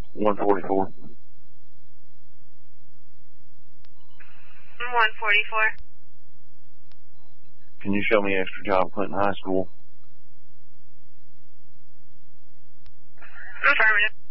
144. 144. Can you show me extra job Clinton High School? Affirmative.